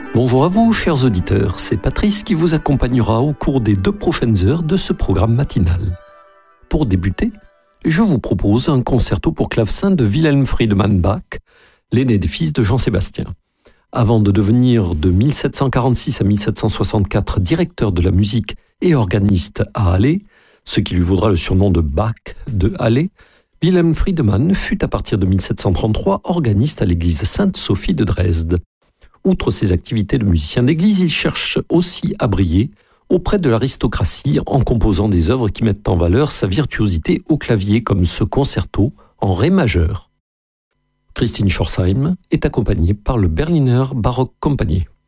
Bonjour à vous, chers auditeurs, c'est Patrice qui vous accompagnera au cours des 2 prochaines heures de ce programme matinal. Pour débuter, je vous propose un concerto pour clavecin de Wilhelm Friedemann Bach, l'aîné des fils de Jean-Sébastien. Avant de devenir de 1746 à 1764 directeur de la musique et organiste à Halle, ce qui lui vaudra le surnom de Bach de Halle, Wilhelm Friedemann fut à partir de 1733 organiste à l'église Sainte-Sophie de Dresde. Outre ses activités de musicien d'église, il cherche aussi à briller auprès de l'aristocratie en composant des œuvres qui mettent en valeur sa virtuosité au clavier comme ce concerto en ré majeur. Christine Schorsheim est accompagnée par le Berliner Baroque Compagnie.